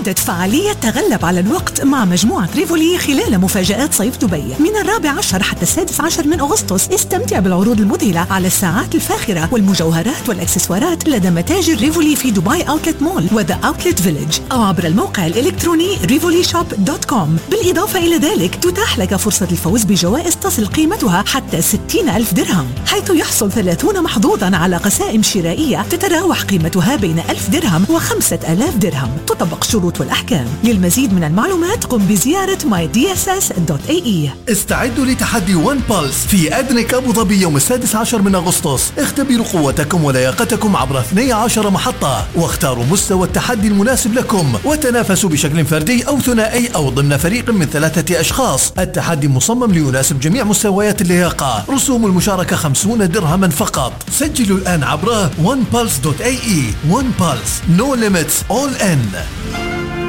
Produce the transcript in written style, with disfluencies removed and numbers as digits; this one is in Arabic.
عودة فعالية تغلب على الوقت مع مجموعة ريفولي خلال مفاجآت صيف دبي من 14 حتى 16 من أغسطس. استمتع بالعروض المذهلة على الساعات الفاخرة والمجوهرات والأكسسوارات لدى متاجر ريفولي في دبي أوتلت مول وذا أوتلت فيليج أو عبر الموقع الإلكتروني rivolishop.com. بالإضافة إلى ذلك تتاح لك فرصة الفوز بجوائز تصل قيمتها حتى 60,000 درهم، حيث يحصل 30 محظوظا على قسائم شرائية تتراوح قيمتها بين 1000 درهم و5,000 درهم. تطبق شروط والأحكام. للمزيد من المعلومات قم بزيارة mydss.ae. استعدوا لتحدي ون بالس في أدنك أبو ظبي يوم 16 من أغسطس. اختبروا قوتكم ولياقتكم عبر 12 محطة واختاروا مستوى التحدي المناسب لكم، وتنافسوا بشكل فردي أو ثنائي أو ضمن فريق من 3 أشخاص. التحدي مصمم ليناسب جميع مستويات اللياقة. رسوم المشاركة 50 درهما فقط. سجلوا الآن عبر onepulse.ae. One Pulse, no limits, all in.